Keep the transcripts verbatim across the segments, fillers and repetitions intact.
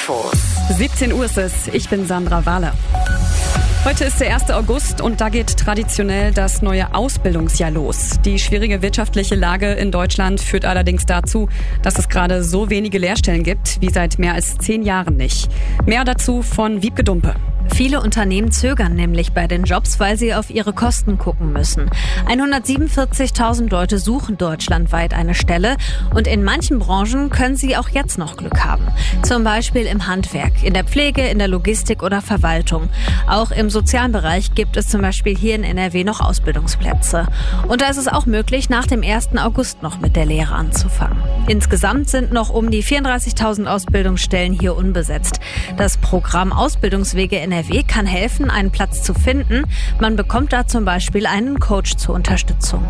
Infos. siebzehn Uhr ist es. Ich bin Sandra Wahler. Heute ist der erste August und da geht traditionell das neue Ausbildungsjahr los. Die schwierige wirtschaftliche Lage in Deutschland führt allerdings dazu, dass es gerade so wenige Lehrstellen gibt wie seit mehr als zehn Jahren nicht. Mehr dazu von Wiebke Dumpe. Viele Unternehmen zögern nämlich bei den Jobs, weil sie auf ihre Kosten gucken müssen. hundertsiebenundvierzigtausend Leute suchen deutschlandweit eine Stelle und in manchen Branchen können sie auch jetzt noch Glück haben. Zum Beispiel im Handwerk, in der Pflege, in der Logistik oder Verwaltung. Auch im sozialen Bereich gibt es zum Beispiel hier in N R W noch Ausbildungsplätze. Und da ist es auch möglich, nach dem ersten August noch mit der Lehre anzufangen. Insgesamt sind noch um die vierunddreißigtausend Ausbildungsstellen hier unbesetzt. Das Programm Ausbildungswege N R W kann helfen, einen Platz zu finden. Man bekommt da zum Beispiel einen Coach zur Unterstützung.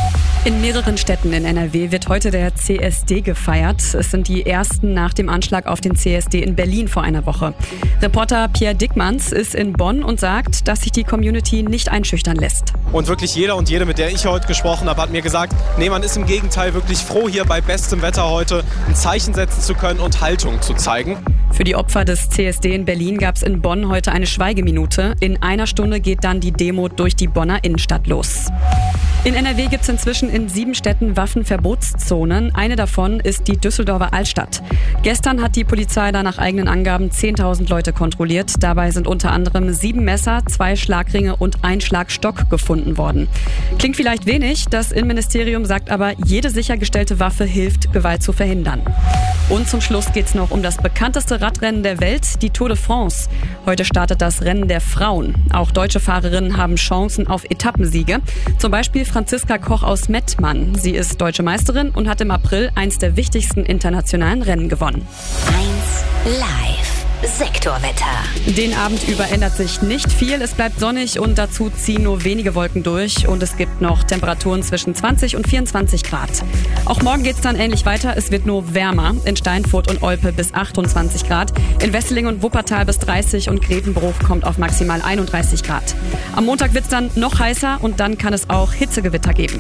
In mehreren Städten in N R W wird heute der C S D gefeiert. Es sind die ersten nach dem Anschlag auf den C S D in Berlin vor einer Woche. Reporter Pierre Dickmanns ist in Bonn und sagt, dass sich die Community nicht einschüchtern lässt. Und wirklich jeder und jede, mit der ich heute gesprochen habe, hat mir gesagt, nee, man ist im Gegenteil wirklich froh, hier bei bestem Wetter heute ein Zeichen setzen zu können und Haltung zu zeigen. Für die Opfer des C S D in Berlin gab es in Bonn heute eine Schweigeminute. In einer Stunde geht dann die Demo durch die Bonner Innenstadt los. In N R W gibt es inzwischen in sieben Städten Waffenverbotszonen. Eine davon ist die Düsseldorfer Altstadt. Gestern hat die Polizei da nach eigenen Angaben zehntausend Leute kontrolliert. Dabei sind unter anderem sieben Messer, zwei Schlagringe und ein Schlagstock gefunden worden. Klingt vielleicht wenig, das Innenministerium sagt aber, jede sichergestellte Waffe hilft, Gewalt zu verhindern. Und zum Schluss geht's noch um das bekannteste Radrennen der Welt, die Tour de France. Heute startet das Rennen der Frauen. Auch deutsche Fahrerinnen haben Chancen auf Etappensiege. Zum Beispiel Franziska Koch aus Mettmann. Sie ist deutsche Meisterin und hat im April eins der wichtigsten internationalen Rennen gewonnen. eins live. Sektorwetter. Den Abend über ändert sich nicht viel. Es bleibt sonnig und dazu ziehen nur wenige Wolken durch. Und es gibt noch Temperaturen zwischen zwanzig und vierundzwanzig Grad. Auch morgen geht's dann ähnlich weiter. Es wird nur wärmer. In Steinfurt und Olpe bis achtundzwanzig Grad. In Wesseling und Wuppertal bis dreißig und Grevenbruch kommt auf maximal einunddreißig Grad. Am Montag wird's dann noch heißer und dann kann es auch Hitzegewitter geben.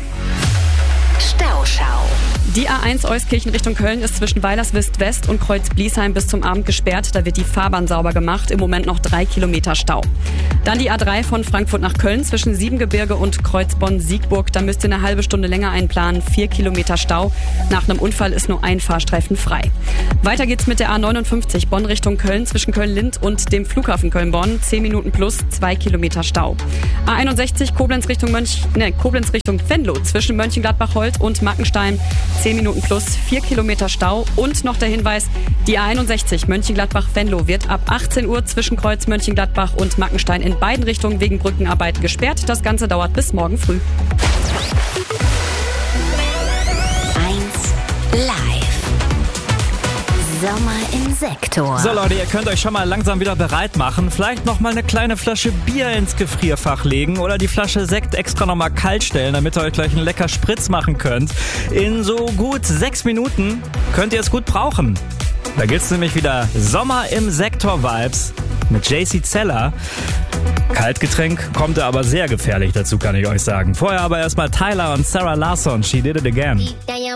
Stauschau. Die A eins Euskirchen Richtung Köln ist zwischen Weilerswist West und Kreuz-Bliesheim bis zum Abend gesperrt. Da wird die Fahrbahn sauber gemacht. Im Moment noch drei Kilometer Stau. Dann die A drei von Frankfurt nach Köln zwischen Siebengebirge und Kreuzbonn-Siegburg. Da müsst ihr eine halbe Stunde länger einplanen. Vier Kilometer Stau. Nach einem Unfall ist nur ein Fahrstreifen frei. Weiter geht's mit der A neunundfünfzig Bonn Richtung Köln zwischen Köln-Lind und dem Flughafen Köln-Bonn. Zehn Minuten plus, zwei Kilometer Stau. A einundsechzig Koblenz Richtung Mönch, ne, Koblenz Richtung Venlo zwischen Mönchengladbach-Holt und Mackenstein. zehn Minuten plus, vier Kilometer Stau. Und noch der Hinweis, die A einundsechzig Mönchengladbach-Venlo wird ab achtzehn Uhr zwischen Kreuz Mönchengladbach und Mackenstein in beiden Richtungen wegen Brückenarbeiten gesperrt. Das Ganze dauert bis morgen früh. eins live. Sommer im Sektor. So Leute, ihr könnt euch schon mal langsam wieder bereit machen. Vielleicht noch mal eine kleine Flasche Bier ins Gefrierfach legen oder die Flasche Sekt extra noch mal kalt stellen, damit ihr euch gleich einen lecker Spritz machen könnt. In so gut sechs Minuten könnt ihr es gut brauchen. Da gibt's nämlich wieder Sommer im Sektor-Vibes mit J C Zeller. Kaltgetränk kommt er aber sehr gefährlich dazu, kann ich euch sagen. Vorher aber erstmal Tyler und Sarah Larsson, She Did It Again.